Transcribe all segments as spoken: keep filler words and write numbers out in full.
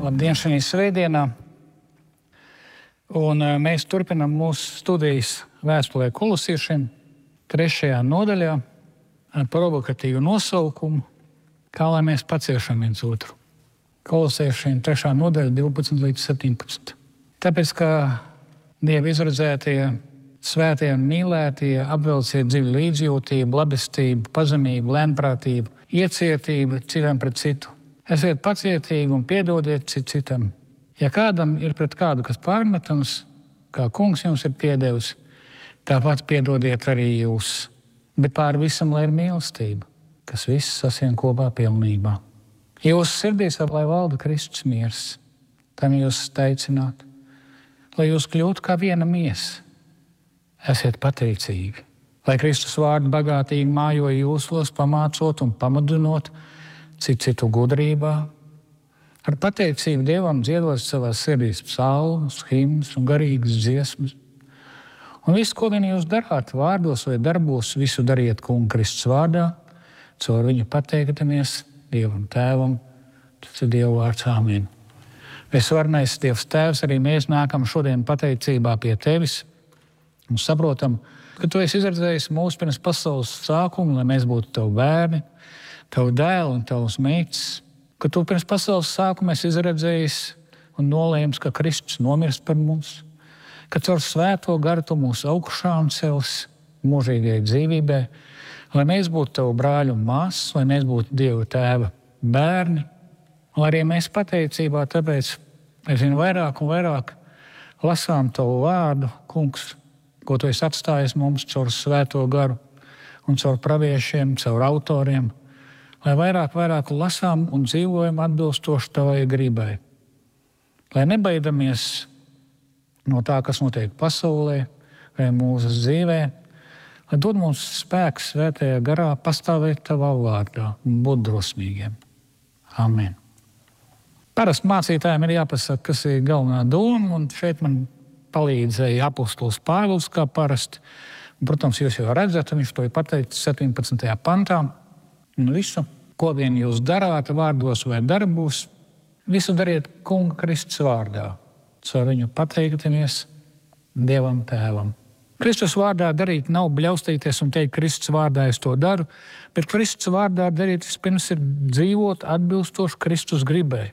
Labdien šajā svētdienā. Un mēs turpinām mūsu studijas vēstulē Kolosiešiem trešajā nodaļā ar provokatīvu nosaukumu Kā lai mēs paciešam viens otru. Kolosiešiem trešā nodaļa divpadsmit līdz septiņpadsmit. Tāpēc, ka Dieva izredzētie, svētie un mīlētie apvelciet dziļu līdzjūtību, labestību, pazemību, lēnprātību, iecietību citam pret citu. Esiet pacietīgi un piedodiet cit citam. Ja kādam ir pret kādu kas pārmetams, kā kungs jums ir piedevis, tāpat piedodiet arī jūs. Bet pār visam lai ir mīlestība, kas viss sasien kopā pilnībā. Jūsu sirdīs lai valda Kristus miers, tam jūs teicināt, lai jūs kļūtu kā viena miesa. Esiet pateicīgi, lai Kristus vārdi bagātīgi mājoja jūsos, pamācot un pamudinot citu citu gudrībā. Ar pateicību Dievam dziedot savās sirdīs psalmus, himnas un garīgas dziesmas. Un visu, ko vien jūs darāt, vārdos vai darbos, visu dariet Kunga Kristus vārdā, caur viņu pateiktamies Dievam Tēvam, tas ir Dieva vārds, āmen. Visvarenais Dievs Tēvs, arī mēs nākam šodien pateicībā pie Tevis un saprotam, ka Tu esi izredzējis mūs pirms pasaules sākuma, lai mēs būtu Tavu bērni, Tavu dēlu un Tavus meitas, ka Tu pirms pasaules sākuma esi izredzējis un nolēms, ka Kristus nomirst par mums, ka caur svēto garu Tu mūs augšām cels mūžīgai dzīvībai, lai mēs būtu Tavu brāļu un māsas, lai mēs būtu Dieva Tēva bērni, un lai arī mēs pateicībā, tāpēc es zinu vairāk un vairāk lasām Tavu vārdu, Kungs, ko Tu esi atstājis mums caur svēto garu un caur praviešiem, caur autoriem, lai vairāk, vairāk lasām un dzīvojam atbilstoši Tavai gribai. Lai nebaidamies no tā, kas notiek pasaulē vai mūsu dzīvē, lai dod mums spēks svētajā garā pastāvēt Tavā vārdā un būt drosmīgiem. Amen. Parasti mācītājiem ir jāpasaka, kas ir galvenā doma, un šeit man palīdzēja apostols Pāvils, kā parasti. Un, protams, jūs jau redzat, viņš to ir pateicis septiņpadsmitajā pantā. Un visu, ko vien jūs darāt, vārdos vai darbos, visu dariet Kunga Kristus vārdā. Caur viņu pateiktamies Dievam Tēvam. Kristus vārdā darīt nav bļaustīties un teikt, Kristus vārdā es to daru, bet Kristus vārdā darīt vispirms ir dzīvot atbilstoši Kristus gribai.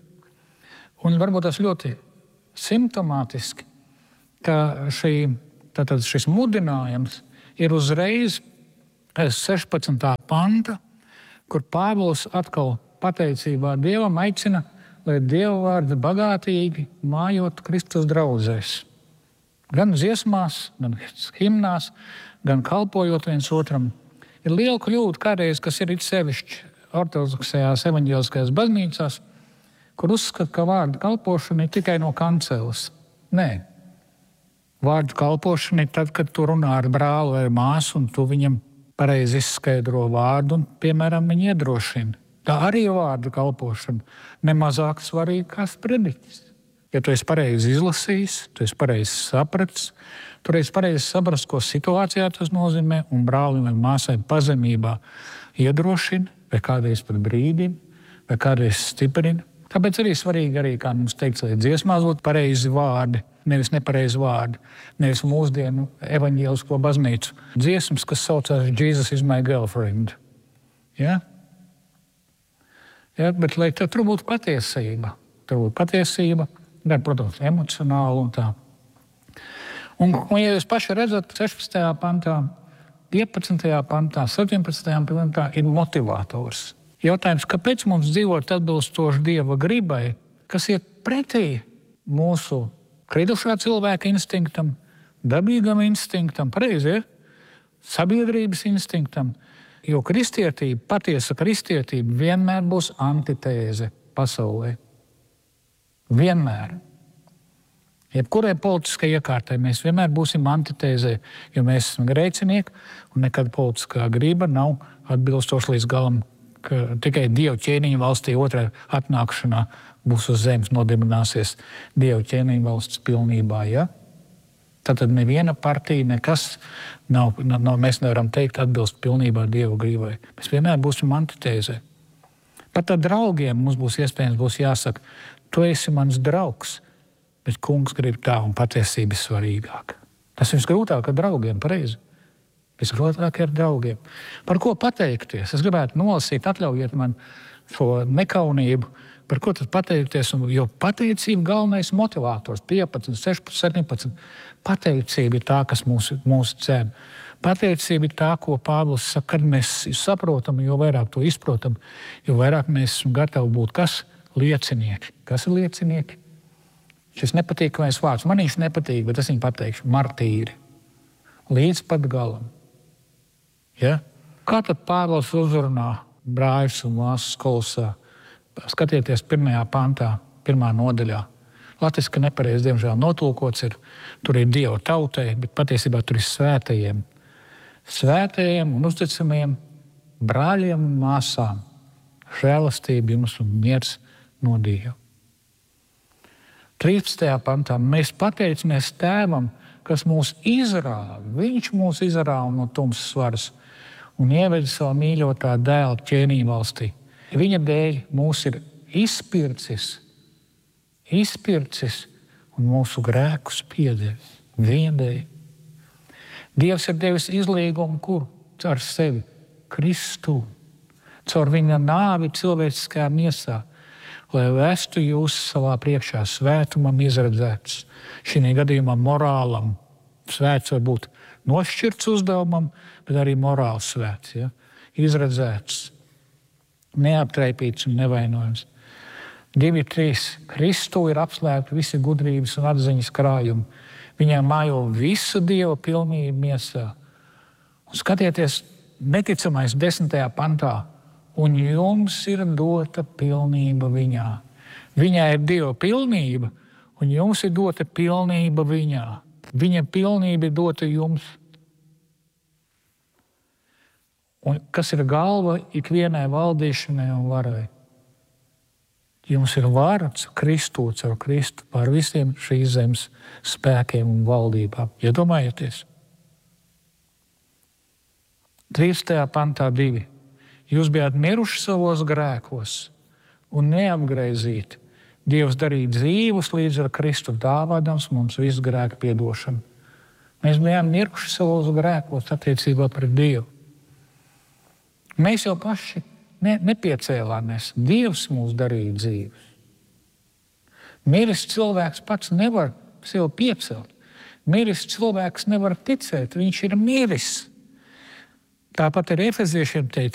Un varbūt tas ļoti simptomātiski, ka šī, tātad šis mudinājums ir uzreiz sešpadsmitā panta, kur Pāvils atkal pateicībā Dievam aicina, lai Dieva vārds bagātīgi mājot Kristus draudzēs. Gan dziesmās, gan himnās, gan kalpojot viens otram. Ir liela kļūda kādreiz, kas ir it sevišķi ortodoksajās evaņģēliskajās baznīcās, kur uzskata, ka vārdu kalpošana ir tikai no kanceles. Nē. Vārdu kalpošana ir tad, kad tu runā ar brāli vai māsu un tu viņam pareizi izskaidro vārdu un, piemēram, viņu iedrošina. Tā arī ir vārdu kalpošana. Nemazāk svarīgi kā sprediķis. Ja tu esi pareizi izlasījis, tu esi pareizi sapratis, tu esi pareizi saprast, ko situācijā tas nozīmē, un brālim vai māsai pazemībā iedrošina, vai kādreiz pat brīdina, vai kādreiz stiprina. Tāpēc arī svarīgi, arī, kā mums teikts, lai dziesmās būtu pareizi vārdi, nevis nepareizi vārdi, nevis mūsdienu evaņģēlisko baznīcu dziesmas, kas saucās Jesus is my girlfriend. Ja? Ja, bet lai tur būtu patiesība, tur būtu patiesība, gan, protams, emocionāli un tā. Un, un ja jūs paši redzat, sešpadsmitajā pantā, piecpadsmitajā pantā, septiņpadsmitajā pantā ir motivators. Jautājums, kāpēc mums dzīvot atbilstoši Dieva gribai, kas iet pretī mūsu kritušā cilvēka instinktam, dabīgam instinktam, pareizi, sabiedrības instinktam, jo kristietība, patiesa kristietība vienmēr būs antitēze pasaulē. Vienmēr. Jebkurai politiskai iekārtai mēs vienmēr būsim antitēzē, jo mēs esam grēcinieki un nekad politiskā griba nav atbilstoši līdz galam, ka tikai Dieva ķēniņa valstī otrā atnākšanā būs uz zemes nodibināsies Dieva ķēniņa valsts pilnībā. Ja? Tātad neviena partija, nekas nav, nav, mēs nevaram teikt atbilst pilnībā Dieva gribai. Mēs vienmēr būsim antitēzē. Pat ar draugiem mums būs iespējams būs jāsaka, tu esi mans draugs, bet kungs grib tā un patiesība svarīgāk. Tas ir grūtāk ar draugiem, pareizi. Visgrūtāk ar draugiem. Par ko pateikties? Es gribētu nolasīt, atļaujiet man šo nekaunību, par ko tad pateikties, jo pateicība galvenais motivators, piecpadsmit, sešpadsmit, septiņpadsmit. Pateicība ir tā, kas mūs, mūs dzen. Pateicība ir tā, ko Pāvils saka, kad mēs saprotam, jo vairāk to izprotam, jo vairāk mēs esam gatavi būt kas? Liecinieki. Kas ir liecinieki? Šis nepatīkamais vārds. Man viņš nepatīk, bet es viņu pateikšu. Martīri. Līdz pat galam. Ja? Kā tad Pāvils uzrunā brāļus un māsas Kolosā? Skatieties pirmajā pantā, pirmā nodaļā. Latviski nepareizi, diemžēl, notulkots ir. Tur ir Dieva tautai, bet patiesībā tur ir svētajiem. Svētajiem un uzticamiem brāļiem un māsām. Žēlastība jums un miers no Dieva. trīspadsmitajā pantā mēs pateicamies Tēvam, kas mūs izrāva. Viņš mūs izrāva no tumsas varas un ieveda savu mīļotā dēla ķēniņu valstī. Viņa dēļ mūs ir izpircis, izpircis un mūsu grēkus piedevis. Viņa dēļ. Dievs ir devis izlīgumu, kur? Caur sevi, Kristu. Caur viņa nāvi cilvēciskajā miesā, lai vestu jūs savā priekšā svētumam izredzēts. Šī gadījumā morālam svēts var būt nošķirts uzdevumam, bet arī morāls svēts. Ja? Izredzēts, neaptraipīts un nevainojams. Divi, trīs. Kristu ir apslēpti visi gudrības un atziņas krājumi. Viņā mājo visa Dieva pilnība miesā. Un skatieties, neticamais desmitajā pantā. Un jums ir dota pilnība viņā. Viņā ir Dieva pilnība, un jums ir dota pilnība viņā. Viņa pilnība ir dota jums. Un kas ir galva ikvienai valdīšanai un varai? Jums ir vara Kristu, caur Kristu pār visiem šīs zemes spēkiem un valdībām. Iedomājieties. trīspadsmitajā pantā divi. Jūs bijāt miruši savos grēkos un neapgraizīti. Dievs darīja dzīvus līdz ar Kristu, dāvādams mums visu grēku piedošanu. Mēs bijām miruši savos grēkos attiecībā pret Dievu. Mēs jau paši ne, nepiecēlāmies. Dievs mūs darīja dzīvus. Miris cilvēks pats nevar sev piecelt. Miris cilvēks nevar ticēt, viņš ir miris. Tāpat ar Efeziešiem teica,